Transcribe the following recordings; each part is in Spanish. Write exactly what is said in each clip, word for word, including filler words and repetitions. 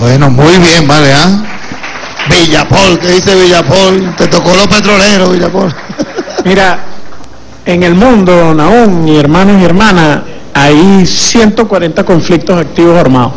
Bueno, muy bien, vale, ¿ah? ¿eh? Villapol, ¿qué dice Villapol? Te tocó los petroleros, Villapol. Mira, en el mundo, Nahum, y hermanos y hermanas, hay ciento cuarenta conflictos activos armados.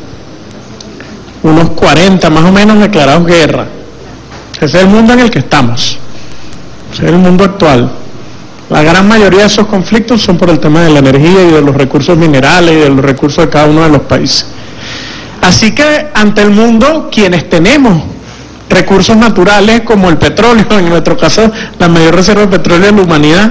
Unos cuarenta más o menos declarados guerra. Ese es el mundo en el que estamos. Ese es el mundo actual. La gran mayoría de esos conflictos son por el tema de la energía y de los recursos minerales y de los recursos de cada uno de los países. Así que ante el mundo, quienes tenemos recursos naturales como el petróleo, en nuestro caso la mayor reserva de petróleo de la humanidad,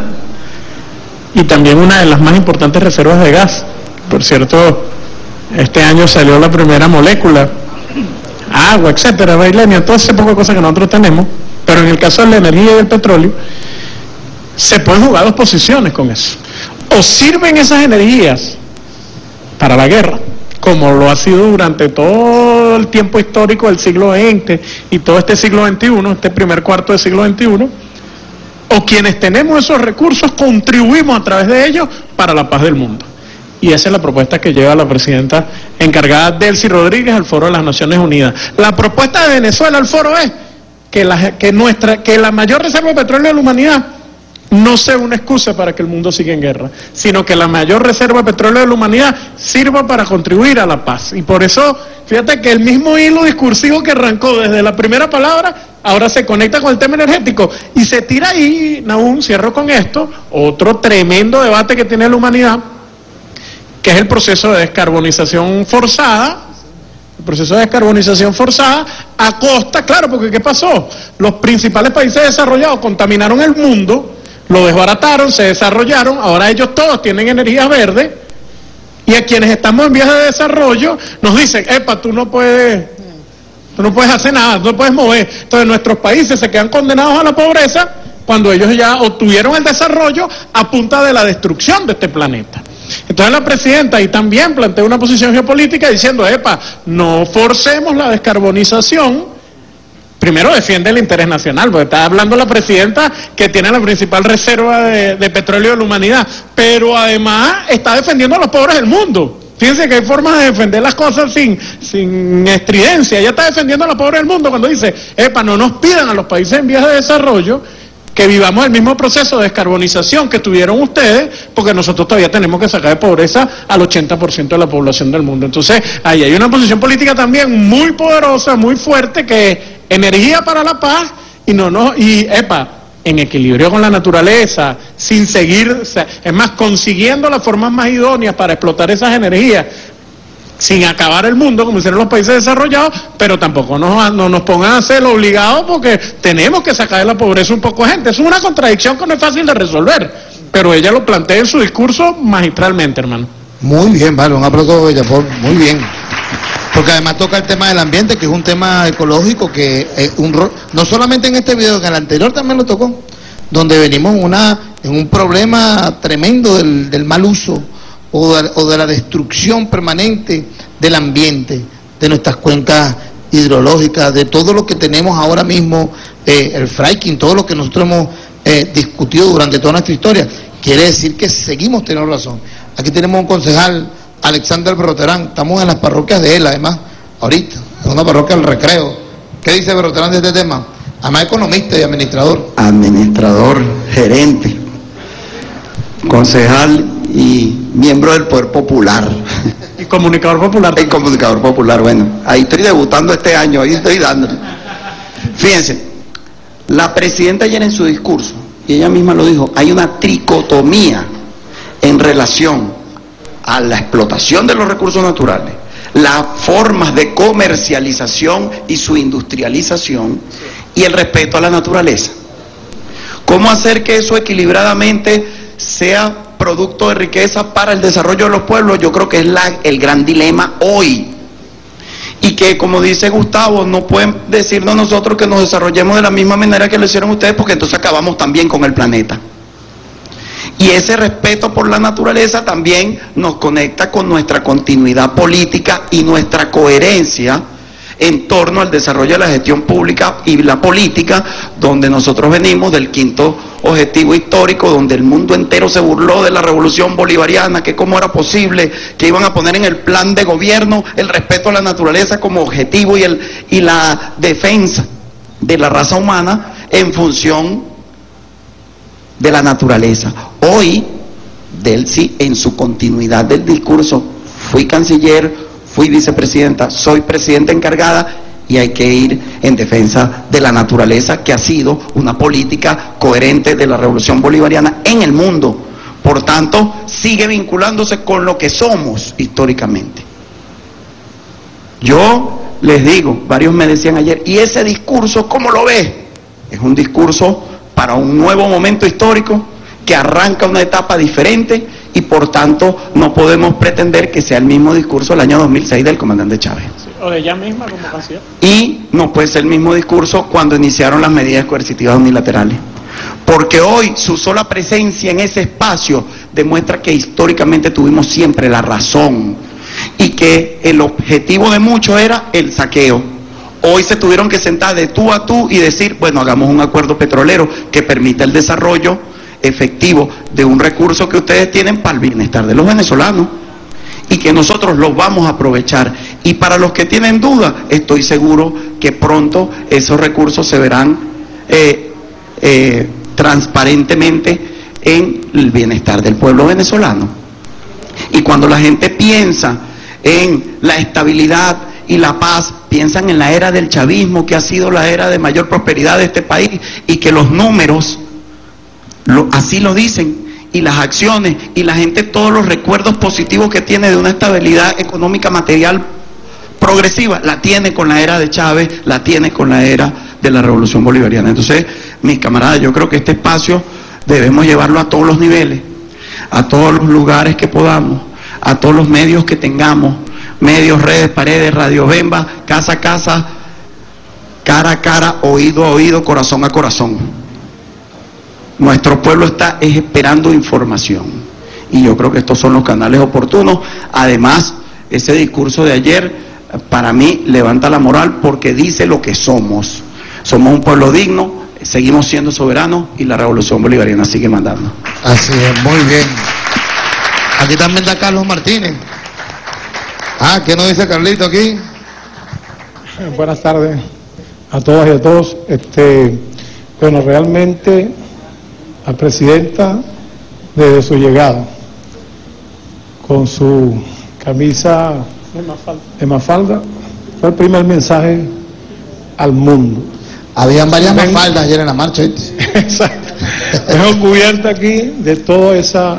y también una de las más importantes reservas de gas. Por cierto, este año salió la primera molécula, agua, etcétera, bailenia, todo ese poco de cosas que nosotros tenemos, pero en el caso de la energía y del petróleo, se pueden jugar dos posiciones con eso. O sirven esas energías para la guerra, como lo ha sido durante todo el tiempo histórico del siglo veinte y todo este siglo veintiuno, este primer cuarto del siglo veintiuno, o quienes tenemos esos recursos contribuimos a través de ellos para la paz del mundo. Y esa es la propuesta que lleva la presidenta encargada, Delcy Rodríguez, al Foro de las Naciones Unidas. La propuesta de Venezuela al foro es que la, que nuestra, que la mayor reserva de petróleo de la humanidad no sea una excusa para que el mundo siga en guerra, sino que la mayor reserva de petróleo de la humanidad sirva para contribuir a la paz. Y por eso, fíjate que el mismo hilo discursivo que arrancó desde la primera palabra, ahora se conecta con el tema energético, y se tira ahí, Nahum, cierro con esto, otro tremendo debate que tiene la humanidad, que es el proceso de descarbonización forzada, el proceso de descarbonización forzada, a costa, claro, porque ¿qué pasó? Los principales países desarrollados contaminaron el mundo, lo desbarataron, se desarrollaron, ahora ellos todos tienen energía verde, y a quienes estamos en vías de desarrollo nos dicen, epa, tú no puedes, tú no puedes hacer nada, tú no puedes mover. Entonces nuestros países se quedan condenados a la pobreza cuando ellos ya obtuvieron el desarrollo a punta de la destrucción de este planeta. Entonces la presidenta ahí también plantea una posición geopolítica diciendo, epa, no forcemos la descarbonización. Primero defiende el interés nacional, porque está hablando la presidenta que tiene la principal reserva de, de petróleo de la humanidad, pero además está defendiendo a los pobres del mundo. Fíjense que hay formas de defender las cosas sin, sin estridencia. Ella está defendiendo a los pobres del mundo cuando dice, epa, no nos pidan a los países en vías de desarrollo que vivamos el mismo proceso de descarbonización que tuvieron ustedes, porque nosotros todavía tenemos que sacar de pobreza al ochenta por ciento de la población del mundo. Entonces, ahí hay una posición política también muy poderosa, muy fuerte, que es energía para la paz, y no, no, y epa, en equilibrio con la naturaleza, sin seguir, o sea, es más, consiguiendo las formas más idóneas para explotar esas energías, sin acabar el mundo, como hicieron los países desarrollados, pero tampoco nos, no nos pongan a hacerlo obligados, porque tenemos que sacar de la pobreza un poco de gente. Es una contradicción que no es fácil de resolver, pero ella lo plantea en su discurso magistralmente, hermano. Muy bien, vale, un aplauso, Bellapol, muy bien. Porque además toca el tema del ambiente, que es un tema ecológico, que es un no solamente en este video, que en el anterior también lo tocó, donde venimos una, en un problema tremendo del, del mal uso o de, o de la destrucción permanente del ambiente, de nuestras cuencas hidrológicas, de todo lo que tenemos ahora mismo, eh, el fracking, todo lo que nosotros hemos eh, discutido durante toda nuestra historia. Quiere decir que seguimos teniendo razón. Aquí tenemos un concejal, Alexander Berroterán, estamos en las parroquias de él, además, ahorita, en una parroquia del Recreo. ¿Qué dice Berroterán de este tema? Además, economista y administrador. Administrador, gerente, concejal y miembro del Poder Popular. Y comunicador popular. Y comunicador popular, bueno, ahí estoy debutando este año, ahí estoy dándole. Fíjense, la presidenta ayer en su discurso, y ella misma lo dijo, hay una tricotomía en relación a la explotación de los recursos naturales, las formas de comercialización y su industrialización, y el respeto a la naturaleza. ¿Cómo hacer que eso equilibradamente sea producto de riqueza para el desarrollo de los pueblos? Yo creo que es la, el gran dilema hoy. Y que, como dice Gustavo, no pueden decirnos nosotros que nos desarrollemos de la misma manera que lo hicieron ustedes, porque entonces acabamos también con el planeta. Y ese respeto por la naturaleza también nos conecta con nuestra continuidad política y nuestra coherencia en torno al desarrollo de la gestión pública y la política, donde nosotros venimos del quinto objetivo histórico, donde el mundo entero se burló de la revolución bolivariana, que cómo era posible que iban a poner en el plan de gobierno el respeto a la naturaleza como objetivo y, el, y la defensa de la raza humana en función de la naturaleza. Hoy, Delcy, en su continuidad del discurso, fui canciller, fui vicepresidenta, soy presidenta encargada y hay que ir en defensa de la naturaleza, que ha sido una política coherente de la revolución bolivariana en el mundo. Por tanto, sigue vinculándose con lo que somos históricamente. Yo les digo, varios me decían ayer, ¿y ese discurso cómo lo ves? Es un discurso para un nuevo momento histórico que arranca una etapa diferente y por tanto no podemos pretender que sea el mismo discurso del año dos mil seis del comandante Chávez. Sí, o de ella misma como canción. Y no puede ser el mismo discurso cuando iniciaron las medidas coercitivas unilaterales. Porque hoy su sola presencia en ese espacio demuestra que históricamente tuvimos siempre la razón y que el objetivo de muchos era el saqueo. Hoy se tuvieron que sentar de tú a tú y decir, bueno, hagamos un acuerdo petrolero que permita el desarrollo efectivo de un recurso que ustedes tienen para el bienestar de los venezolanos y que nosotros los vamos a aprovechar. Y para los que tienen dudas, estoy seguro que pronto esos recursos se verán eh, eh, transparentemente en el bienestar del pueblo venezolano. Y cuando la gente piensa en la estabilidad y la paz, piensan en la era del chavismo, que ha sido la era de mayor prosperidad de este país y que los números Lo, así lo dicen, y las acciones, y la gente todos los recuerdos positivos que tiene de una estabilidad económica material progresiva, la tiene con la era de Chávez, la tiene con la era de la revolución bolivariana. Entonces, mis camaradas, yo creo que este espacio debemos llevarlo a todos los niveles, a todos los lugares que podamos, a todos los medios que tengamos, medios, redes, paredes, radio Bemba, casa a casa, cara a cara, oído a oído, corazón a corazón. Nuestro pueblo está esperando información y yo creo que estos son los canales oportunos. Además, ese discurso de ayer para mí levanta la moral porque dice lo que somos. Somos un pueblo digno, seguimos siendo soberanos y la revolución bolivariana sigue mandando. Así es, muy bien. Aquí también está Carlos Martínez. Ah, ¿qué nos dice Carlito aquí? Buenas tardes a todas y a todos. Este, bueno, realmente la presidenta, desde su llegada, con su camisa De Mafalda. de Mafalda, fue el primer mensaje al mundo. Habían varias Ven- mafaldas ayer en la marcha. ¿viste? Exacto. Dejó cubierta aquí de toda esa,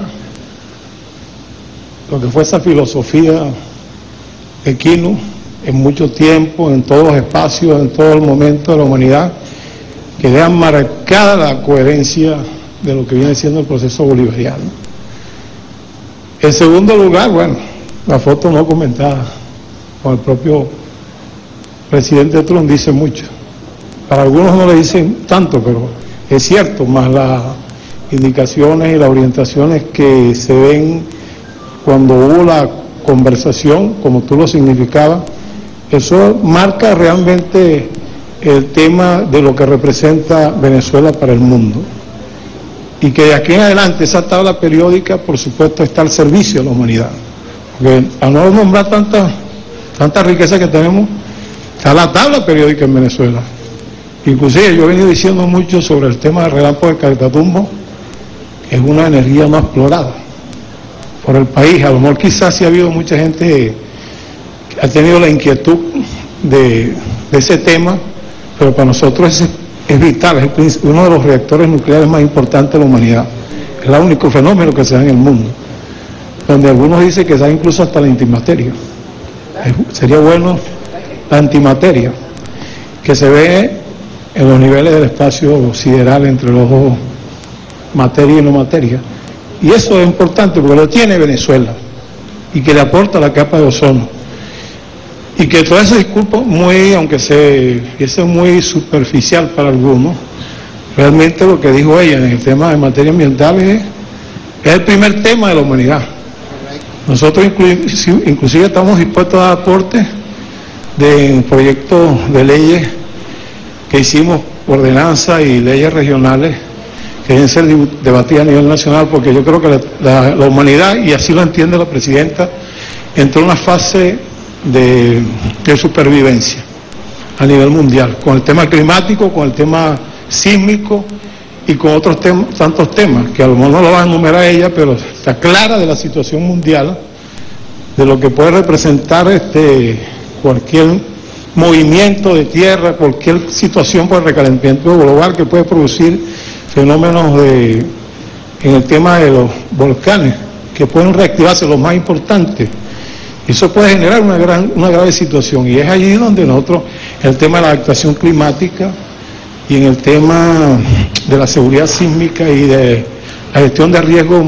lo que fue esa filosofía de Quino, en mucho tiempo, en todos los espacios, en todo el momento de la humanidad, que dejan marcada la coherencia de lo que viene siendo el proceso bolivariano. En segundo lugar, bueno, la foto no comentada con el propio presidente Trump dice mucho. Para algunos no le dicen tanto, pero es cierto, más las indicaciones y las orientaciones que se ven cuando hubo la conversación, como tú lo significabas, eso marca realmente el tema de lo que representa Venezuela para el mundo. Y que de aquí en adelante esa tabla periódica, por supuesto, está al servicio de la humanidad. Porque a no nombrar tanta, tanta riqueza que tenemos, está la tabla periódica en Venezuela. Inclusive yo he venido diciendo mucho sobre el tema del relámpago de Catatumbo, que es una energía no explorada por el país. A lo mejor quizás sí ha habido mucha gente que ha tenido la inquietud de, de ese tema, pero para nosotros es, es vital, es uno de los reactores nucleares más importantes de la humanidad. Es el único fenómeno que se da en el mundo, donde algunos dicen que se da incluso hasta la antimateria. Es, sería bueno la antimateria, que se ve en los niveles del espacio sideral entre los dos, materia y no materia. Y eso es importante porque lo tiene Venezuela y que le aporta la capa de ozono. Y que todo ese disculpo, muy, aunque se, ese es muy superficial para algunos, realmente lo que dijo ella en el tema de materia ambiental es, es el primer tema de la humanidad. Nosotros inclusive, inclusive estamos dispuestos a dar aportes de proyectos de leyes que hicimos, ordenanzas y leyes regionales que deben ser debatidas a nivel nacional, porque yo creo que la, la, la humanidad, y así lo entiende la presidenta, entró en una fase de, de supervivencia a nivel mundial, con el tema climático, con el tema sísmico y con otros temas, tantos temas, que a lo mejor no lo va a enumerar ella, pero está clara de la situación mundial, de lo que puede representar este cualquier movimiento de tierra, cualquier situación por el recalentamiento global que puede producir fenómenos de, en el tema de los volcanes, que pueden reactivarse, los más importantes. Eso puede generar una gran, una grave situación, y es allí donde nosotros, en el tema de la adaptación climática y en el tema de la seguridad sísmica y de la gestión de riesgos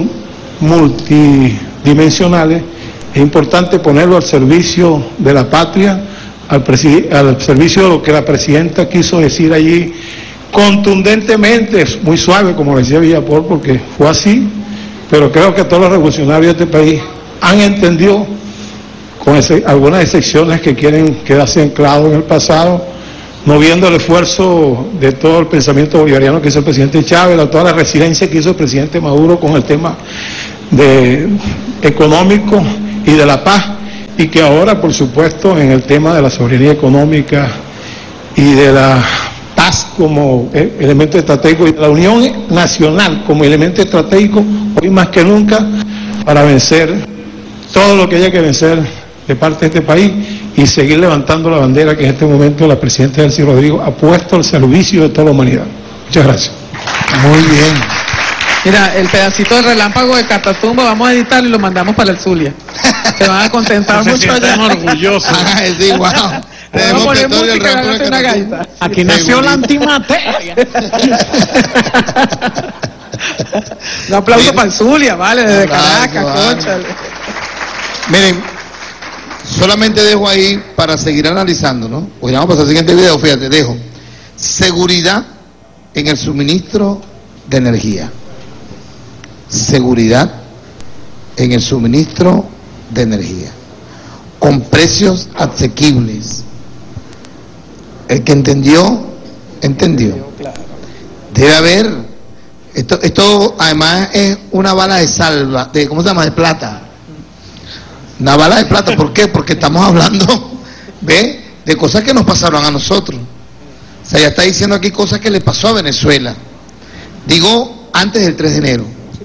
multidimensionales, es importante ponerlo al servicio de la patria, al, al servicio de lo que la presidenta quiso decir allí contundentemente, muy suave, como le decía Villapor, porque fue así, pero creo que todos los revolucionarios de este país han entendido, con ese, algunas excepciones que quieren quedarse anclados en el pasado, no viendo el esfuerzo de todo el pensamiento bolivariano que hizo el presidente Chávez, toda la resiliencia que hizo el presidente Maduro con el tema de, económico y de la paz, y que ahora, por supuesto, en el tema de la soberanía económica y de la paz como elemento estratégico y de la unión nacional como elemento estratégico, hoy más que nunca, para vencer todo lo que haya que vencer de parte de este país y seguir levantando la bandera que en este momento la presidenta Delcy Rodríguez ha puesto al servicio de toda la humanidad. Muchas gracias. Muy bien. Mira, el pedacito de relámpago de Catatumbo vamos a editarlo y lo mandamos para el Zulia. Se van a contentar mucho allá. orgullosos. Ah, sí, wow. Vamos a poner música, gánate una gaita. Aquí nació la antimateria. Un aplauso para el Zulia, vale, desde Caracas, cónchale. Miren, solamente dejo ahí para seguir analizando, ¿no? Pues vamos a pasar al siguiente video, fíjate, dejo. Seguridad en el suministro de energía. Seguridad en el suministro de energía. Con precios asequibles. El que entendió, entendió. Debe haber, esto, esto además es una bala de salva, de, ¿cómo se llama? De plata. Una bala de plata, ¿por qué? Porque estamos hablando, ¿ve? De cosas que nos pasaron a nosotros. O sea, ya está diciendo aquí cosas que le pasó a Venezuela. Digo, antes del tres de enero.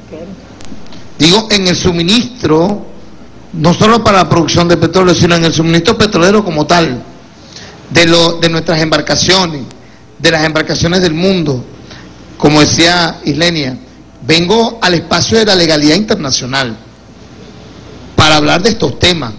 Digo, en el suministro, no solo para la producción de petróleo, sino en el suministro petrolero como tal, de, lo, de nuestras embarcaciones, de las embarcaciones del mundo. Como decía Islenia, vengo al espacio de la legalidad internacional para hablar de estos temas.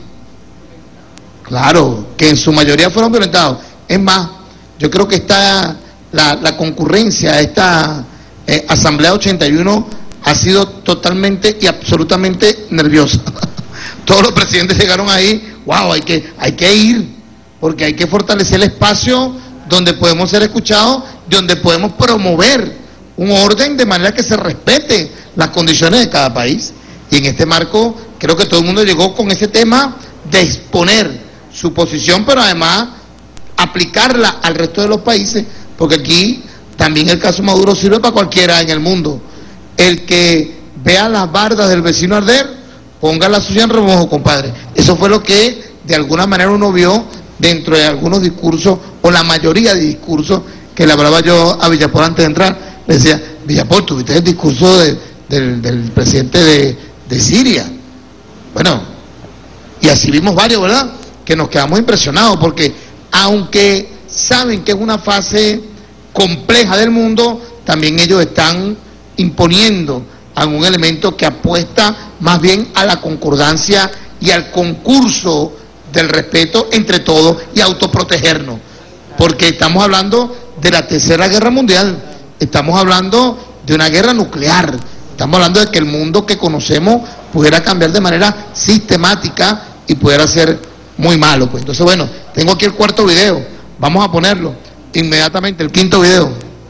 Claro, que en su mayoría fueron violentados. Es más, yo creo que esta, la, la concurrencia a esta eh, Asamblea ochenta y uno ha sido totalmente y absolutamente nerviosa. Todos los presidentes llegaron ahí, wow, hay que, hay que ir, porque hay que fortalecer el espacio donde podemos ser escuchados, donde podemos promover un orden de manera que se respete las condiciones de cada país. Y en este marco, creo que todo el mundo llegó con ese tema de exponer su posición, pero además aplicarla al resto de los países, porque aquí también el caso Maduro sirve para cualquiera en el mundo. El que vea las bardas del vecino arder, ponga la suya en remojo, compadre. Eso fue lo que de alguna manera uno vio dentro de algunos discursos, o la mayoría de discursos que le hablaba yo a Villapor antes de entrar. Le decía, Villapor, tuviste el discurso de, del, del presidente de, de Siria. Bueno, y así vimos varios, ¿verdad? Que nos quedamos impresionados, porque aunque saben que es una fase compleja del mundo, también ellos están imponiendo algún elemento que apuesta más bien a la concordancia y al concurso del respeto entre todos y autoprotegernos, porque estamos hablando de la tercera guerra mundial, estamos hablando de una guerra nuclear, estamos hablando de que el mundo que conocemos pudiera cambiar de manera sistemática y pudiera ser muy malo, pues. Entonces, bueno, tengo aquí el cuarto video, vamos a ponerlo inmediatamente, el quinto video.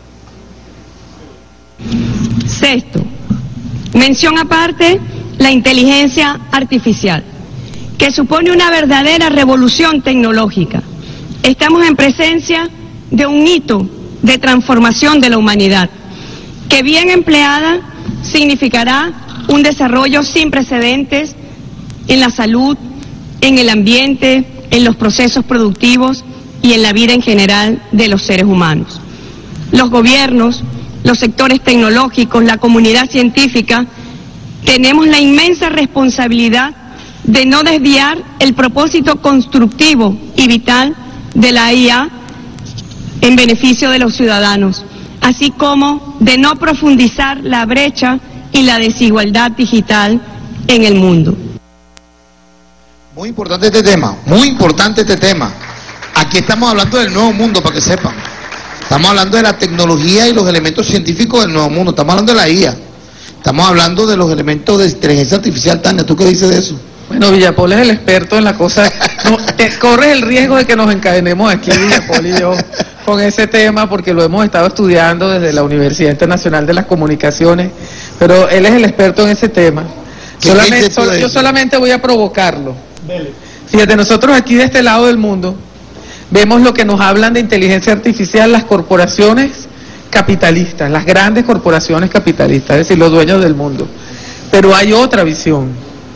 Sexto, mención aparte, la inteligencia artificial, que supone una verdadera revolución tecnológica. estamos en presencia de un hito de transformación de la humanidad, que bien empleada significará un desarrollo sin precedentes en la salud, en el ambiente, en los procesos productivos y en la vida en general de los seres humanos. Los gobiernos, los sectores tecnológicos, la comunidad científica, tenemos la inmensa responsabilidad de no desviar el propósito constructivo y vital de la I A en beneficio de los ciudadanos, así como de no profundizar la brecha y la desigualdad digital en el mundo. Muy importante este tema, muy importante este tema. Aquí estamos hablando del nuevo mundo, para que sepan. Estamos hablando de la tecnología y los elementos científicos del nuevo mundo. Estamos hablando de la I A. Estamos hablando de los elementos de inteligencia artificial. Tania, ¿tú qué dices de eso? Bueno, Villapol es el experto en la cosa. No, te corres el riesgo de que nos encadenemos aquí, Villapol y yo, con ese tema, porque lo hemos estado estudiando desde la Universidad Internacional de las Comunicaciones, pero él es el experto en ese tema. Solamente, sol, yo solamente voy a provocarlo. Fíjate, nosotros aquí de este lado del mundo vemos lo que nos hablan de inteligencia artificial las corporaciones capitalistas, las grandes corporaciones capitalistas, es decir, los dueños del mundo. Pero hay otra visión,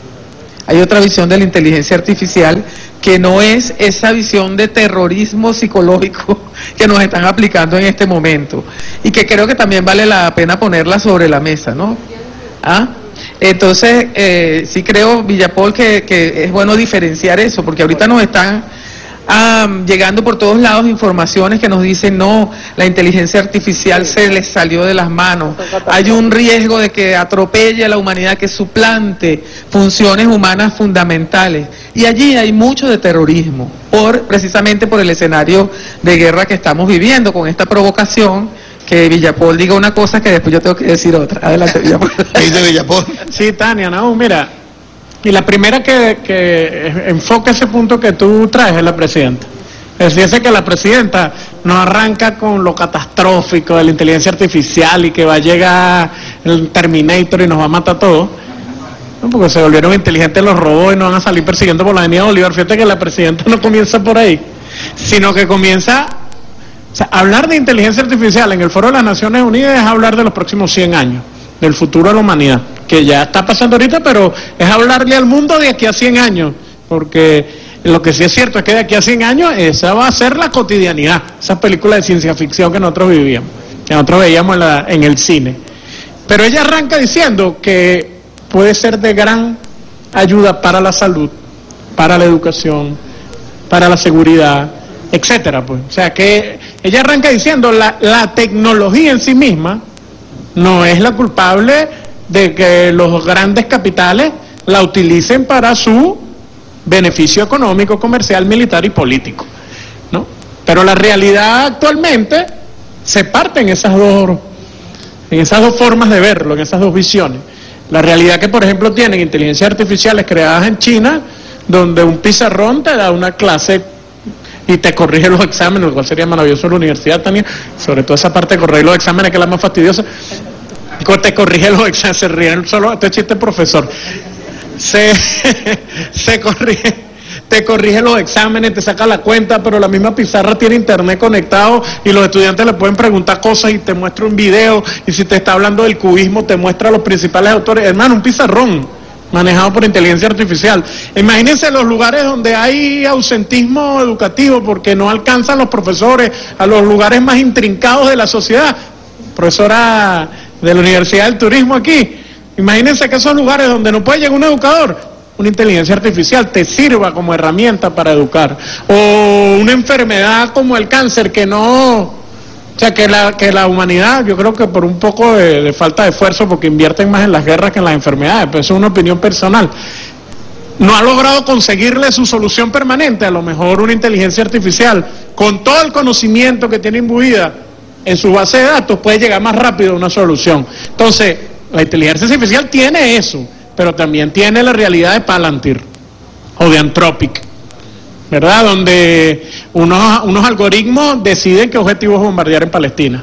hay otra visión de la inteligencia artificial que no es esa visión de terrorismo psicológico que nos están aplicando en este momento y que creo que también vale la pena ponerla sobre la mesa, ¿no? ¿Ah? Entonces, eh, sí creo, Villapol, que, que es bueno diferenciar eso, porque ahorita nos están um, llegando por todos lados informaciones que nos dicen, no, la inteligencia artificial se les salió de las manos, hay un riesgo de que atropelle a la humanidad, que suplante funciones humanas fundamentales, y allí hay mucho de terrorismo, por precisamente por el escenario de guerra que estamos viviendo, con esta provocación, que Villapol diga una cosa que después yo tengo que decir otra. Adelante, Villapol. Dice Villapol. Sí, Tania, no, mira, y la primera que, que enfoca ese punto que tú traes es la presidenta. Es decir, que la presidenta no arranca con lo catastrófico de la inteligencia artificial y que va a llegar el Terminator y nos va a matar a todos, ¿no? Porque se volvieron inteligentes los robots y no van a salir persiguiendo por la avenida Bolívar. Fíjate que la presidenta no comienza por ahí, sino que comienza... O sea, hablar de inteligencia artificial en el Foro de las Naciones Unidas es hablar de los próximos cien años, del futuro de la humanidad, que ya está pasando ahorita, pero es hablarle al mundo de aquí a cien años, porque lo que sí es cierto es que de aquí a cien años esa va a ser la cotidianidad, esa película de ciencia ficción que nosotros vivíamos, que nosotros veíamos en, la, en el cine. Pero ella arranca diciendo que puede ser de gran ayuda para la salud, para la educación, para la seguridad, etcétera, pues. O sea que ella arranca diciendo la, la tecnología en sí misma no es la culpable de que los grandes capitales la utilicen para su beneficio económico, comercial, militar y político, ¿no? Pero la realidad actualmente se parte en esas dos, en esas dos formas de verlo, en esas dos visiones. La realidad que, por ejemplo, tienen inteligencias artificiales creadas en China, donde un pizarrón te da una clase y te corrige los exámenes, lo cual sería maravilloso en la universidad también, sobre todo esa parte de corregir los exámenes, que es la más fastidiosa. Te corrige los exámenes, se ríen solo, este chiste profesor. Se, se corrige, te corrige los exámenes, te saca la cuenta, pero la misma pizarra tiene internet conectado y los estudiantes le pueden preguntar cosas y te muestra un video, y si te está hablando del cubismo te muestra los principales autores. Hermano, un pizarrón manejado por inteligencia artificial. Imagínense los lugares donde hay ausentismo educativo porque no alcanzan los profesores a los lugares más intrincados de la sociedad. Profesora de la Universidad del Turismo aquí, imagínense que esos lugares donde no puede llegar un educador, una inteligencia artificial te sirva como herramienta para educar. O una enfermedad como el cáncer que no... O sea, que la, que la humanidad, yo creo que por un poco de, de falta de esfuerzo, porque invierten más en las guerras que en las enfermedades, pero eso es una opinión personal, no ha logrado conseguirle su solución permanente. A lo mejor una inteligencia artificial, con todo el conocimiento que tiene imbuida en su base de datos, puede llegar más rápido a una solución. Entonces, la inteligencia artificial tiene eso, pero también tiene la realidad de Palantir, o de Anthropic, ¿verdad? Donde unos, unos algoritmos deciden qué objetivos bombardear en Palestina.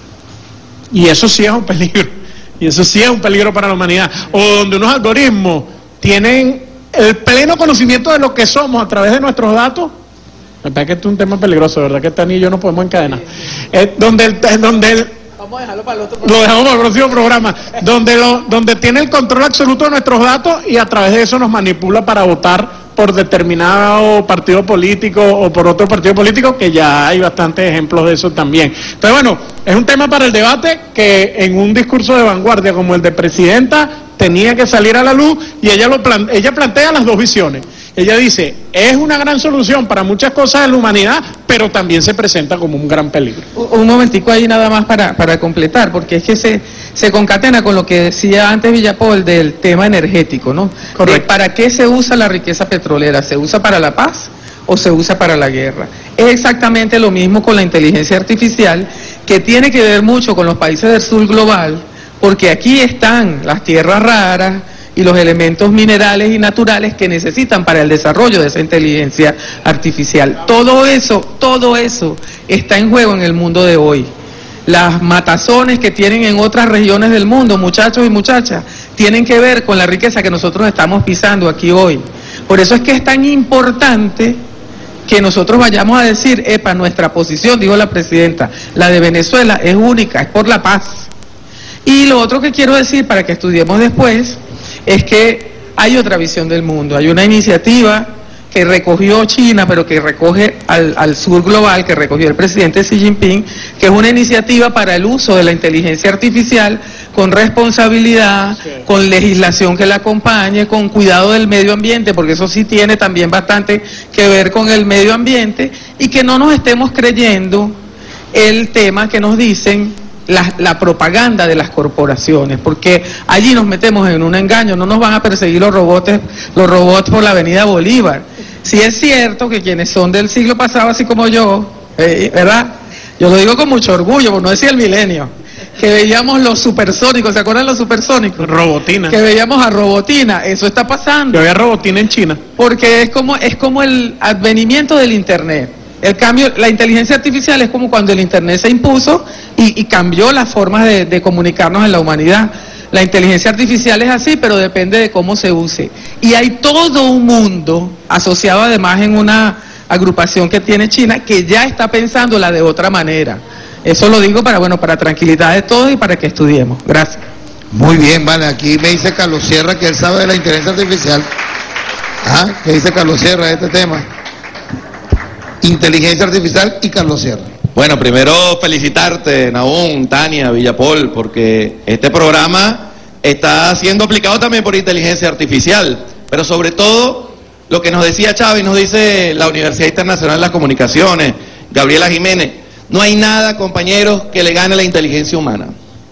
Y eso sí es un peligro. Y eso sí es un peligro para la humanidad. O donde unos algoritmos tienen el pleno conocimiento de lo que somos a través de nuestros datos Me parece que esto es un tema peligroso, ¿verdad? Que Tani y yo no podemos encadenar. Eh, donde el, donde el, Vamos a dejarlo para el otro lo programa. dejamos para el próximo programa. Donde, lo, donde tiene el control absoluto de nuestros datos y a través de eso nos manipula para votar por determinado partido político o por otro partido político, que ya hay bastantes ejemplos de eso también. Entonces, bueno, es un tema para el debate que en un discurso de vanguardia como el de presidenta tenía que salir a la luz, y ella, lo plan, ella plantea las dos visiones. Ella dice, es una gran solución para muchas cosas de la humanidad, pero también se presenta como un gran peligro. Un momentico ahí nada más para, para completar, porque es que se, se concatena con lo que decía antes Villapol del tema energético, ¿no? Correcto. De ¿para qué se usa la riqueza petrolera? ¿Se usa para la paz o se usa para la guerra? Es exactamente lo mismo con la inteligencia artificial, que tiene que ver mucho con los países del sur global, porque aquí están las tierras raras y los elementos minerales y naturales que necesitan para el desarrollo de esa inteligencia artificial. Todo eso, todo eso está en juego en el mundo de hoy. Las matazones que tienen en otras regiones del mundo, muchachos y muchachas, tienen que ver con la riqueza que nosotros estamos pisando aquí hoy. Por eso es que es tan importante que nosotros vayamos a decir, epa, nuestra posición, dijo la presidenta, la de Venezuela es única, es por la paz. Y lo otro que quiero decir para que estudiemos después es que hay otra visión del mundo, hay una iniciativa que recogió China, pero que recoge al, al sur global, que recogió el presidente Xi Jinping, que es una iniciativa para el uso de la inteligencia artificial con responsabilidad, sí, con legislación que la acompañe, con cuidado del medio ambiente, porque eso sí tiene también bastante que ver con el medio ambiente, y que no nos estemos creyendo el tema que nos dicen La, la propaganda de las corporaciones, porque allí nos metemos en un engaño. No nos van a perseguir los robots, los robots por la avenida Bolívar. Sí es cierto que quienes son del siglo pasado, así como yo, eh, ¿verdad? Yo lo digo con mucho orgullo, por no decir el milenio, que veíamos los supersónicos, ¿se acuerdan los supersónicos? Robotina. Que veíamos a Robotina, eso está pasando. Yo veía Robotina en China. Porque es como, es como el advenimiento del Internet. El cambio, la inteligencia artificial es como cuando el Internet se impuso y, y cambió las formas de, de comunicarnos en la humanidad. La inteligencia artificial es así, pero depende de cómo se use. Y hay todo un mundo asociado además en una agrupación que tiene China que ya está pensándola de otra manera. Eso lo digo para, bueno, para tranquilidad de todos y para que estudiemos. Gracias. Muy bien, vale. Aquí me dice Carlos Sierra que él sabe de la inteligencia artificial. Ajá, ¿qué dice Carlos Sierra de este tema? Inteligencia artificial y Carlos Sierra. Bueno, primero felicitarte, Nahum, Tania, Villapol, porque este programa está siendo aplicado también por inteligencia artificial, pero sobre todo lo que nos decía Chávez, nos dice la Universidad Internacional de las Comunicaciones, Gabriela Jiménez, no hay nada, compañeros, que le gane a la inteligencia humana.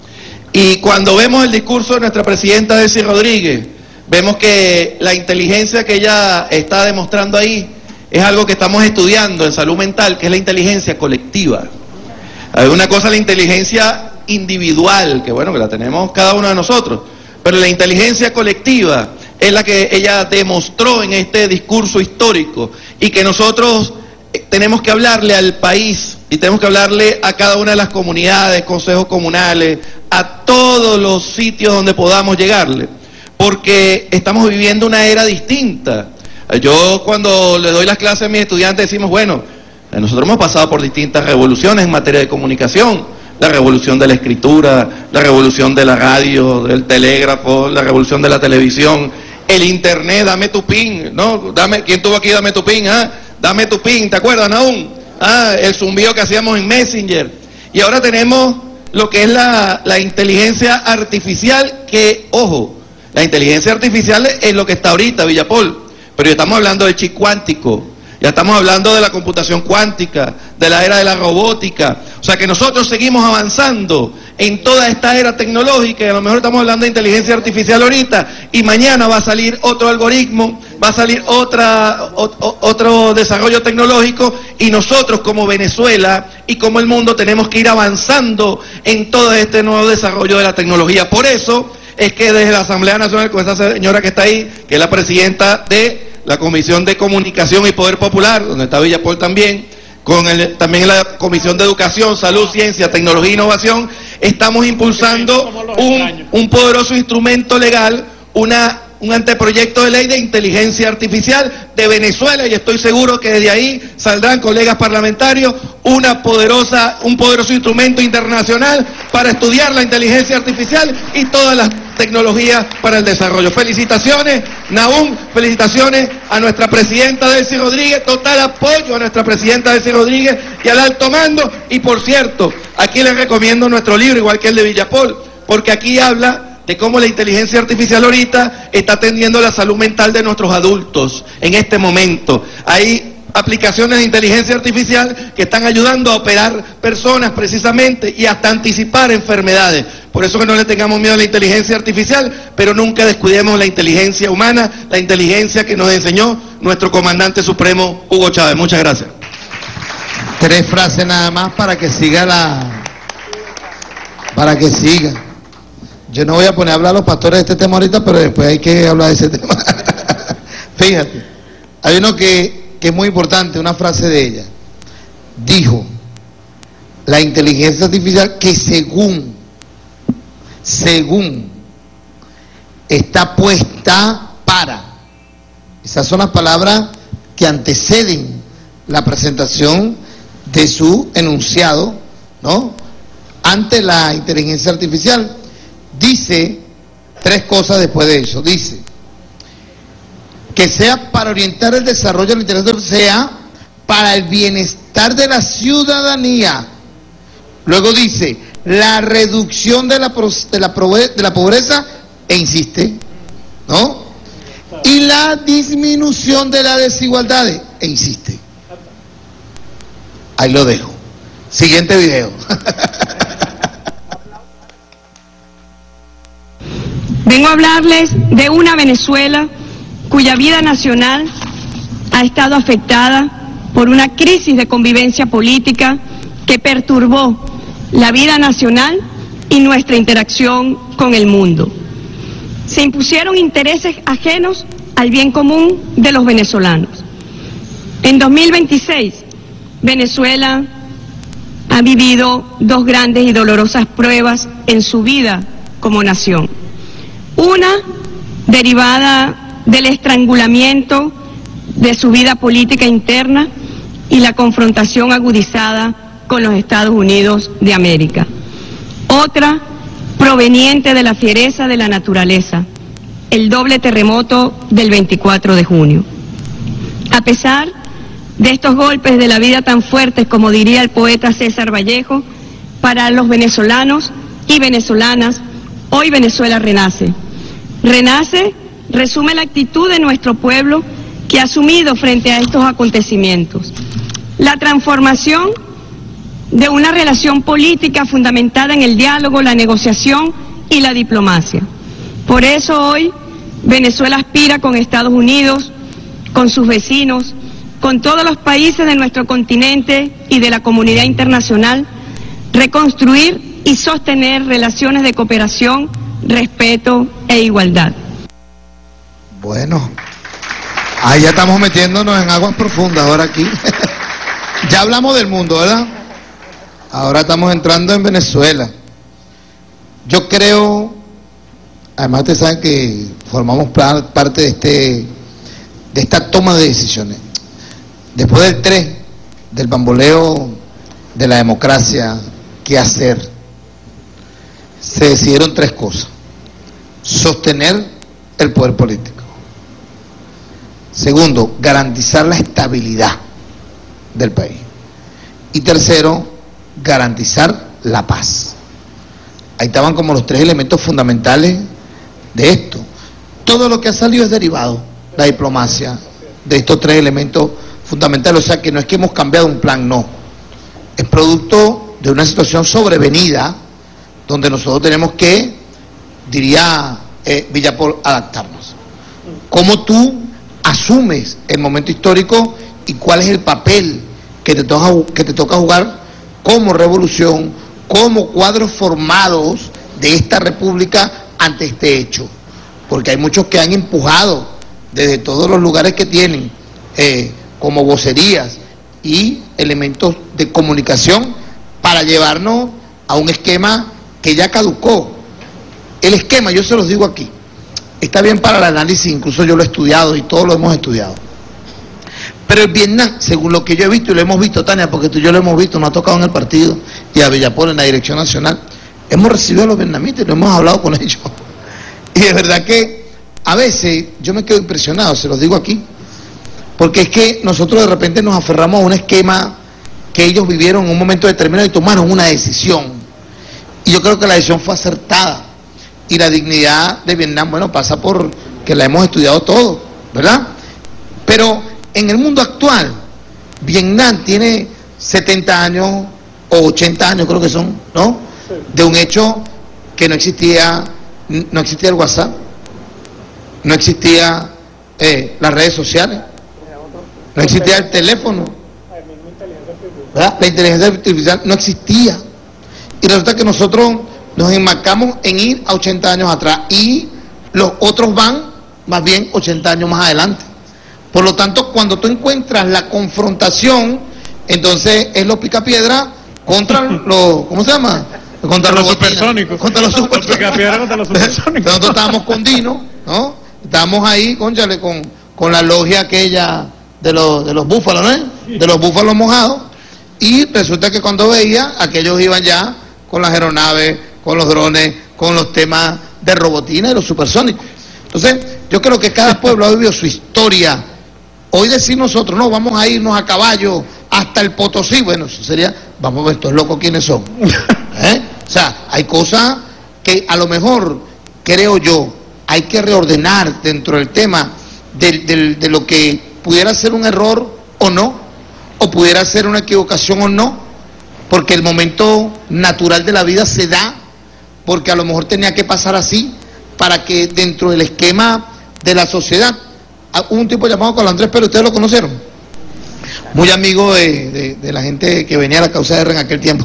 Y cuando vemos el discurso de nuestra presidenta Delcy Rodríguez, vemos que la inteligencia que ella está demostrando ahí es algo que estamos estudiando en salud mental, que es la inteligencia colectiva. Hay una cosa, la inteligencia individual, que bueno, que la tenemos cada uno de nosotros, pero la inteligencia colectiva es la que ella demostró en este discurso histórico, y que nosotros tenemos que hablarle al país, y tenemos que hablarle a cada una de las comunidades, consejos comunales, a todos los sitios donde podamos llegarle, porque estamos viviendo una era distinta. Yo cuando le doy las clases a mis estudiantes decimos, bueno, nosotros hemos pasado por distintas revoluciones en materia de comunicación, la revolución de la escritura, la revolución de la radio, del telégrafo, la revolución de la televisión, el internet, dame tu pin, ¿no? Dame, ¿quién tuvo aquí dame tu pin? ¿Ah? Dame tu pin, ¿te acuerdas, Nahum? Ah, el zumbido que hacíamos en Messenger. Y ahora tenemos lo que es la, la inteligencia artificial, que, ojo, la inteligencia artificial es lo que está ahorita, Villapol. Pero ya estamos hablando del chip cuántico, ya estamos hablando de la computación cuántica, de la era de la robótica. O sea que nosotros seguimos avanzando en toda esta era tecnológica, y a lo mejor estamos hablando de inteligencia artificial ahorita, y mañana va a salir otro algoritmo, va a salir otra, o, otro desarrollo tecnológico, y nosotros como Venezuela y como el mundo tenemos que ir avanzando en todo este nuevo desarrollo de la tecnología. Por eso es que desde la Asamblea Nacional, con esa señora que está ahí, que es la presidenta de la Comisión de Comunicación y Poder Popular, donde está Villapol también, con el, también la Comisión de Educación, Salud, Ciencia, Tecnología e Innovación, estamos impulsando un, un poderoso instrumento legal, una un anteproyecto de ley de inteligencia artificial de Venezuela, y estoy seguro que desde ahí saldrán, colegas parlamentarios, una poderosa, un poderoso instrumento internacional para estudiar la inteligencia artificial y todas las tecnologías para el desarrollo. Felicitaciones, Nahum, felicitaciones a nuestra presidenta Delcy Rodríguez, total apoyo a nuestra presidenta Delcy Rodríguez y al alto mando. Y por cierto, aquí les recomiendo nuestro libro, igual que el de Villapol, porque aquí habla de cómo la inteligencia artificial ahorita está atendiendo la salud mental de nuestros adultos en este momento. Hay aplicaciones de inteligencia artificial que están ayudando a operar personas precisamente y hasta anticipar enfermedades. Por eso que no le tengamos miedo a la inteligencia artificial, pero nunca descuidemos la inteligencia humana, la inteligencia que nos enseñó nuestro comandante supremo Hugo Chávez. Muchas gracias. Tres frases nada más para que siga la... para que siga. Yo no voy a poner a hablar a los pastores de este tema ahorita, pero después hay que hablar de ese tema. Fíjate, hay uno que, que es muy importante, una frase de ella. Dijo, la inteligencia artificial que según, según, está puesta para. Esas son las palabras que anteceden la presentación de su enunciado, ¿no?, ante la inteligencia artificial. Dice tres cosas después de eso. Dice que sea para orientar el desarrollo de la inteligencia artificial, sea para el bienestar de la ciudadanía. Luego dice la reducción de la, de la, de la pobreza, e insiste, ¿no?, y la disminución de las desigualdades, e insiste. Ahí lo dejo. Siguiente video. Vengo a hablarles de una Venezuela cuya vida nacional ha estado afectada por una crisis de convivencia política que perturbó la vida nacional y nuestra interacción con el mundo. Se impusieron intereses ajenos al bien común de los venezolanos. En dos mil veintiséis, Venezuela ha vivido dos grandes y dolorosas pruebas en su vida como nación. Una derivada del estrangulamiento de su vida política interna y la confrontación agudizada con los Estados Unidos de América. Otra proveniente de la fiereza de la naturaleza, el doble terremoto del veinticuatro de junio. A pesar de estos golpes de la vida tan fuertes, como diría el poeta César Vallejo, para los venezolanos y venezolanas, hoy Venezuela renace. Renace resume la actitud de nuestro pueblo que ha asumido frente a estos acontecimientos. La transformación de una relación política fundamentada en el diálogo, la negociación y la diplomacia. Por eso hoy Venezuela aspira con Estados Unidos, con sus vecinos, con todos los países de nuestro continente y de la comunidad internacional, reconstruir y sostener relaciones de cooperación, respeto e igualdad. Bueno, ahí ya estamos metiéndonos en aguas profundas ahora aquí. Ya hablamos del mundo, ¿verdad? Ahora estamos entrando en Venezuela. Yo creo, además ustedes saben que formamos parte de este de esta toma de decisiones. Después del tres, del bamboleo de la democracia, ¿qué hacer? Se decidieron tres cosas. Sostener el poder político. Segundo, garantizar la estabilidad del país. Y tercero, garantizar la paz. Ahí estaban como los tres elementos fundamentales de esto. Todo lo que ha salido es derivado, la diplomacia, de estos tres elementos fundamentales. O sea que no es que hemos cambiado un plan, no. Es producto de una situación sobrevenida donde nosotros tenemos que, diría eh, Villapol, adaptarnos. ¿Cómo tú asumes el momento histórico y cuál es el papel que te toca, que te toca jugar como revolución, como cuadros formados de esta república ante este hecho? Porque hay muchos que han empujado desde todos los lugares que tienen, eh, como vocerías y elementos de comunicación, para llevarnos a un esquema que ya caducó. El esquema, yo se los digo aquí, está bien para el análisis, incluso yo lo he estudiado y todos lo hemos estudiado. Pero el Vietnam, según lo que yo he visto y lo hemos visto, Tania, porque tú y yo lo hemos visto, nos ha tocado en el partido y a Villapol en la dirección nacional, hemos recibido a los vietnamitas y lo hemos hablado con ellos. Y de verdad que a veces yo me quedo impresionado, se los digo aquí, porque es que nosotros de repente nos aferramos a un esquema que ellos vivieron en un momento determinado y tomaron una decisión. Y yo creo que la decisión fue acertada. Y la dignidad de Vietnam, bueno, pasa por que la hemos estudiado todo, ¿verdad? Pero en el mundo actual, Vietnam tiene setenta años o ochenta años, creo que son, ¿no? De un hecho que no existía, no existía el WhatsApp, no existía eh, las redes sociales, no existía el teléfono, ¿verdad? La inteligencia artificial no existía. Y resulta que nosotros nos enmarcamos en ir a ochenta años atrás y los otros van más bien ochenta años más adelante. Por lo tanto, cuando tú encuentras la confrontación, entonces es los picapiedra contra los, ¿cómo se llama? Contra, contra los supersónicos. Contra los supersónicos. Contra los supersónicos. Nosotros estábamos con Dino, ¿no? Estábamos ahí, cónchale, con, con la logia aquella de los, de los búfalos, ¿no? De los búfalos mojados. Y resulta que cuando veía, aquellos iban ya con las aeronaves, con los drones, con los temas de robotina y los supersónicos. Entonces, yo creo que cada pueblo ha vivido su historia. Hoy decir nosotros, no, vamos a irnos a caballo hasta el Potosí, bueno, eso sería, vamos a ver estos locos quiénes son. ¿Eh? O sea, hay cosas que a lo mejor, creo yo, hay que reordenar dentro del tema de, de, de lo que pudiera ser un error o no, o pudiera ser una equivocación o no, porque el momento natural de la vida se da, porque a lo mejor tenía que pasar así, para que dentro del esquema de la sociedad, hubo un tipo llamado Carlos Andrés Pérez, ¿ustedes lo conocieron? Muy amigo de, de, de la gente que venía a la causa de R en aquel tiempo.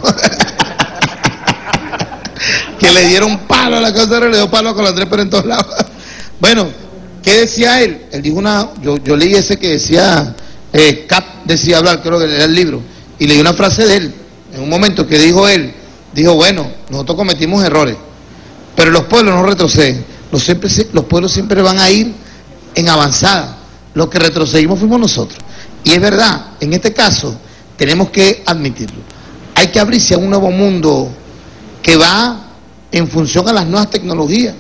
Que le dieron palo a la causa de R, le dio palo a Carlos Andrés Pérez en todos lados. Bueno, ¿qué decía él? Él dijo una, yo, yo leí ese que decía, eh, Cap decía hablar, creo que era el libro, y leí una frase de él, en un momento que dijo él, dijo, bueno, nosotros cometimos errores, pero los pueblos no retroceden, los, siempre, los pueblos siempre van a ir en avanzada, los que retrocedimos fuimos nosotros. Y es verdad, en este caso, tenemos que admitirlo. Hay que abrirse a un nuevo mundo que va en función a las nuevas tecnologías.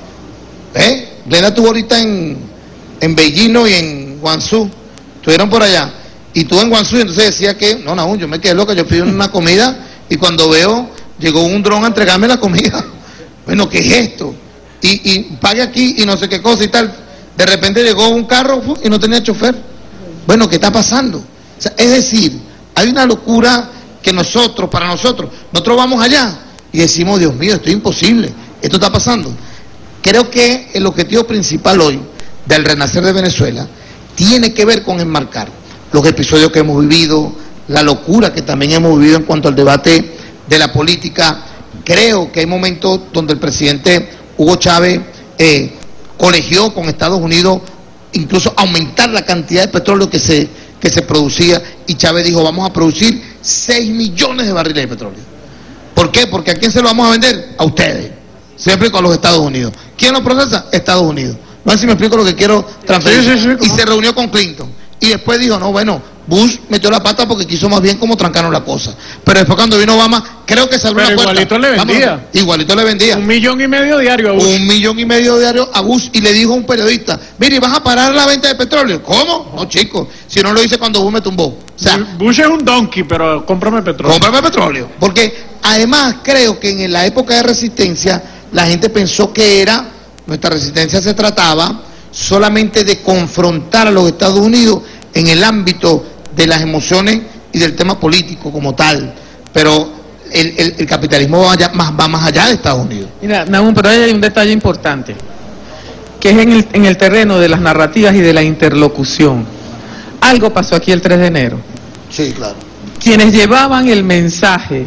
¿Eh? Glenda estuvo ahorita en, en Beijing y en Guangzhou, estuvieron por allá, y tú en Guangzhou, entonces decía que, no, no, yo me quedé loca, yo fui una comida, y cuando veo, llegó un dron a entregarme la comida. Bueno, ¿qué es esto? Y, y pague aquí y no sé qué cosa y tal. De repente llegó un carro y no tenía chofer. Bueno, ¿qué está pasando? O sea, es decir, hay una locura que nosotros, para nosotros, nosotros vamos allá y decimos, Dios mío, esto es imposible, esto está pasando. Creo que el objetivo principal hoy del renacer de Venezuela tiene que ver con enmarcar los episodios que hemos vivido, la locura que también hemos vivido en cuanto al debate de la política. Creo que hay momentos donde el presidente Hugo Chávez eh, colegió con Estados Unidos incluso aumentar la cantidad de petróleo que se, que se producía, y Chávez dijo, vamos a producir seis millones de barriles de petróleo. ¿Por qué? Porque ¿a quién se lo vamos a vender? A ustedes, siempre con los Estados Unidos. ¿Quién lo procesa? Estados Unidos. No sé si me explico lo que quiero transferir. Sí, sí, sí, y se reunió con Clinton, y después dijo, no, bueno, Bush metió la pata porque quiso más bien como trancaron la cosa. Pero después cuando vino Obama, creo que se abrió la puerta. Igualito le vendía. Vamos, igualito le vendía. Un millón y medio diario a Bush. Un millón y medio diario a Bush, y le dijo a un periodista, mire, ¿vas a parar la venta de petróleo? ¿Cómo? No, chico, si no lo hice cuando Bush me tumbó. O sea, Bush es un donkey, pero cómprame petróleo. Cómprame petróleo. Porque además creo que en la época de resistencia, la gente pensó que era, nuestra resistencia se trataba solamente de confrontar a los Estados Unidos en el ámbito de las emociones y del tema político como tal, pero el, el, el capitalismo va, allá, más, va más allá de Estados Unidos. Mira, Nahum, pero ahí hay un detalle importante, que es en el, en el terreno de las narrativas y de la interlocución. Algo pasó aquí el tres de enero. Sí, claro. Quienes llevaban el mensaje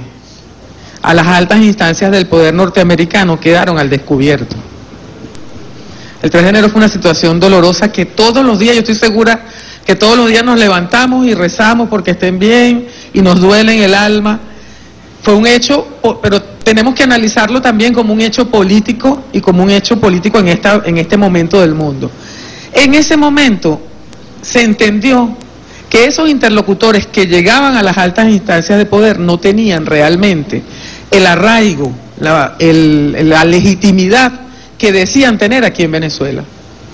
a las altas instancias del poder norteamericano quedaron al descubierto. El tres de enero fue una situación dolorosa que todos los días, yo estoy segura que todos los días nos levantamos y rezamos porque estén bien y nos duele en el alma. Fue un hecho, pero tenemos que analizarlo también como un hecho político y como un hecho político en, esta, en este momento del mundo. En ese momento se entendió que esos interlocutores que llegaban a las altas instancias de poder no tenían realmente el arraigo, la, el, la legitimidad que decían tener aquí en Venezuela.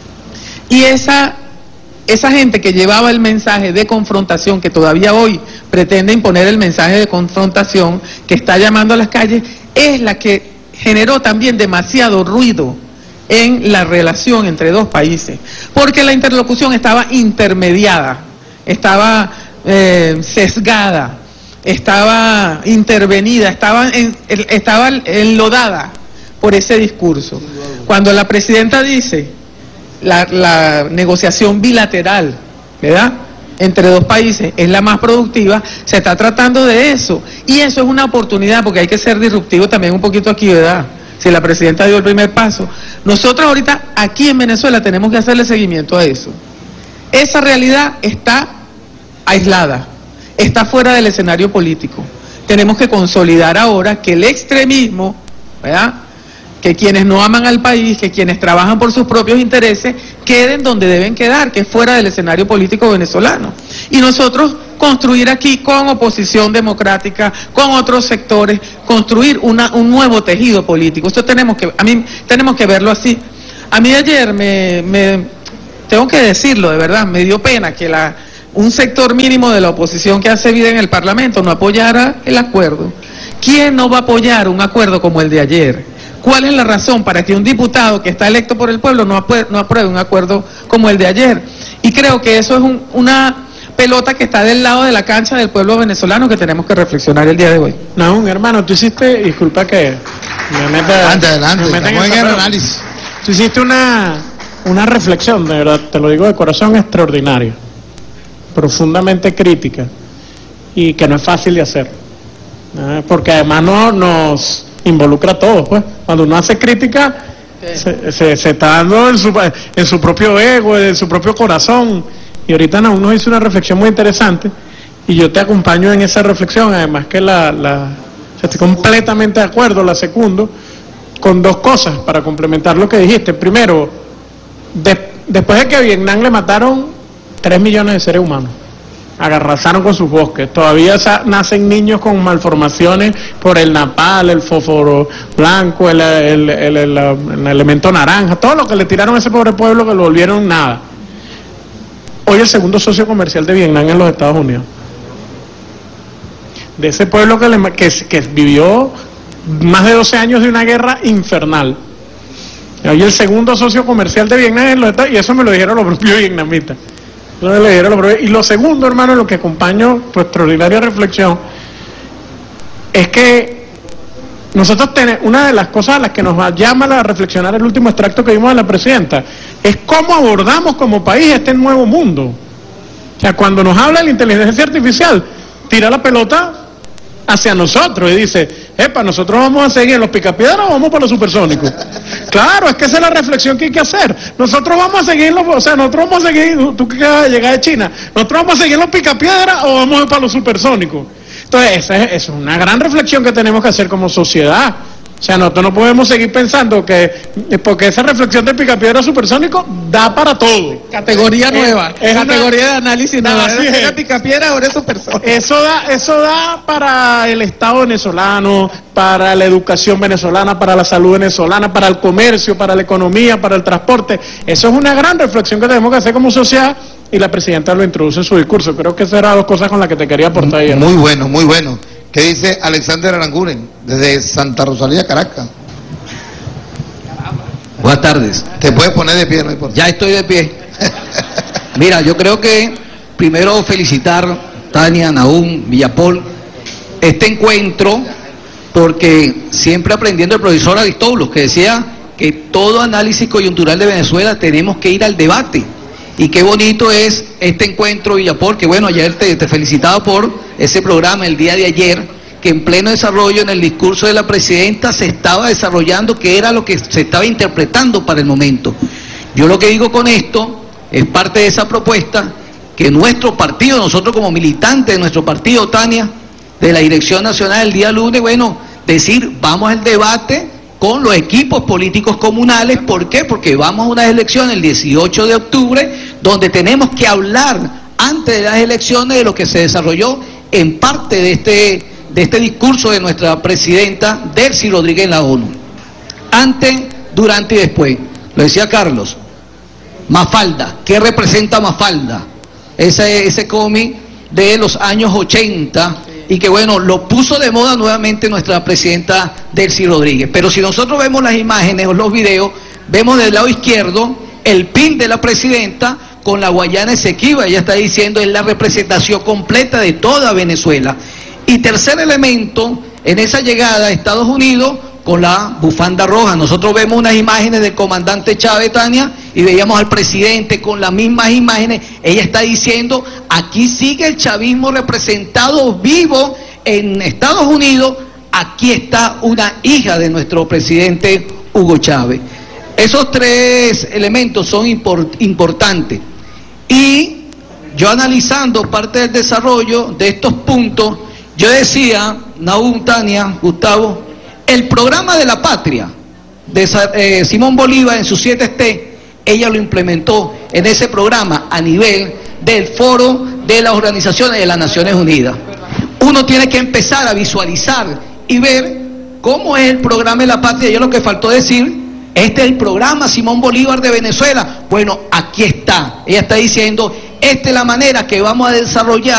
Y esa, esa gente que llevaba el mensaje de confrontación, que todavía hoy pretende imponer el mensaje de confrontación, que está llamando a las calles, es la que generó también demasiado ruido en la relación entre dos países, porque la interlocución estaba intermediada, estaba eh, sesgada, estaba intervenida, estaba, en, estaba enlodada por ese discurso. Cuando la presidenta dice la, la negociación bilateral, ¿verdad?, entre dos países es la más productiva, se está tratando de eso, y eso es una oportunidad, porque hay que ser disruptivo también un poquito aquí, ¿verdad? Si la presidenta dio el primer paso, nosotros ahorita aquí en Venezuela tenemos que hacerle seguimiento a eso. Esa realidad está aislada, está fuera del escenario político. Tenemos que consolidar ahora que el extremismo, ¿verdad?, que quienes no aman al país, que quienes trabajan por sus propios intereses, queden donde deben quedar, que es fuera del escenario político venezolano. Y nosotros construir aquí con oposición democrática, con otros sectores, construir una, un nuevo tejido político. Esto tenemos que, a mí, tenemos que verlo así. A mí ayer me, me tengo que decirlo de verdad, me dio pena que la, un sector mínimo de la oposición que hace vida en el Parlamento no apoyara el acuerdo. ¿Quién no va a apoyar un acuerdo como el de ayer? ¿Cuál es la razón para que un diputado que está electo por el pueblo no apruebe, no apruebe un acuerdo como el de ayer? Y creo que eso es un, una pelota que está del lado de la cancha del pueblo venezolano que tenemos que reflexionar el día de hoy. No, hermano, tú hiciste, disculpa que me meta, adelante, adelante, me meta en en el análisis. Tú hiciste una, una reflexión, de verdad, te lo digo de corazón, extraordinaria, profundamente crítica, y que no es fácil de hacer, ¿no? Porque además no nos involucra a todos, pues. Cuando uno hace crítica, se, se, se está dando en su, en su propio ego, en su propio corazón. Y ahorita no, uno hizo una reflexión muy interesante, y yo te acompaño en esa reflexión, además que la, la o sea, estoy completamente de acuerdo, la secundo, con dos cosas para complementar lo que dijiste. Primero, de, después de que a Vietnam le mataron tres millones de seres humanos, agarrazaron con sus bosques, todavía nacen niños con malformaciones por el napal, el fósforo blanco, el, el, el, el, el elemento naranja, todo lo que le tiraron a ese pobre pueblo que lo volvieron nada. Hoy el segundo socio comercial de Vietnam es los Estados Unidos. De ese pueblo que, le, que, que vivió más de doce años de una guerra infernal. Hoy el segundo socio comercial de Vietnam es los Estados Unidos, y eso me lo dijeron los propios vietnamitas. Y lo segundo, hermano, lo que acompaño tu extraordinaria reflexión, es que nosotros tenemos, una de las cosas a las que nos llama a reflexionar el último extracto que vimos de la presidenta, es cómo abordamos como país este nuevo mundo. O sea, cuando nos habla de la inteligencia artificial, tira la pelota hacia nosotros y dice, epa, nosotros vamos a seguir en los picapiedras o vamos para los supersónicos. Claro, es que esa es la reflexión que hay que hacer. Nosotros vamos a seguir, los, o sea, nosotros vamos a seguir, tú que acabas de llegar de China, nosotros vamos a seguir en los picapiedras o vamos para los supersónicos. Entonces, esa es, esa es una gran reflexión que tenemos que hacer como sociedad. O sea, nosotros no podemos seguir pensando que, porque esa reflexión del picapiedra supersónico da para todo. Categoría nueva, es categoría una, de análisis nueva. ¿Eres picapiedra o eres supersónico? Eso da, eso da para el Estado venezolano, para la educación venezolana, para la salud venezolana, para el comercio, para la economía, para el transporte. Eso es una gran reflexión que tenemos que hacer como sociedad, y la presidenta lo introduce en su discurso. Creo que esas eran dos cosas con las que te quería aportar ayer. Muy bueno, muy bueno. ¿Qué dice Alexander Aranguren, desde Santa Rosalía, Caracas? Buenas tardes. Te puedes poner de pie, no importa. Ya estoy de pie. Mira, yo creo que primero felicitar Tania, Nahum, Villapol, este encuentro, porque siempre aprendiendo el profesor Aristóbulo, que decía que todo análisis coyuntural de Venezuela tenemos que ir al debate. Y qué bonito es este encuentro, Villapol, que bueno, ayer te, te felicitaba por ese programa el día de ayer, que en pleno desarrollo en el discurso de la presidenta se estaba desarrollando, que era lo que se estaba interpretando para el momento. Yo lo que digo con esto es parte de esa propuesta que nuestro partido, nosotros como militantes de nuestro partido, Tania, de la Dirección Nacional, el día lunes, bueno, decir, vamos al debate con los equipos políticos comunales. ¿Por qué? Porque vamos a unas elecciones el dieciocho de octubre, donde tenemos que hablar antes de las elecciones de lo que se desarrolló en parte de este, de este discurso de nuestra presidenta Delcy Rodríguez en la ONU. Antes, durante y después. Lo decía Carlos, Mafalda, ¿qué representa Mafalda? Ese, ese cómic de los años ochenta, y que bueno, lo puso de moda nuevamente nuestra presidenta Delcy Rodríguez. Pero si nosotros vemos las imágenes o los videos, vemos del lado izquierdo el pin de la presidenta con la Guayana Esequiba. Ella está diciendo es la representación completa de toda Venezuela. Y tercer elemento, en esa llegada a Estados Unidos con la bufanda roja. Nosotros vemos unas imágenes del comandante Chávez, Tania, y veíamos al presidente con las mismas imágenes. Ella está diciendo, aquí sigue el chavismo representado vivo en Estados Unidos, aquí está una hija de nuestro presidente Hugo Chávez. Esos tres elementos son import, importantes. Y yo analizando parte del desarrollo de estos puntos, yo decía, Nahum, Tania, Gustavo, el programa de la patria de eh, Simón Bolívar en sus siete T, ella lo implementó en ese programa a nivel del foro de las organizaciones de las Naciones Unidas. Uno tiene que empezar a visualizar y ver cómo es el programa de la patria. Yo lo que faltó decir, este es el programa Simón Bolívar de Venezuela. Bueno, aquí está. Ella está diciendo, esta es la manera que vamos a desarrollar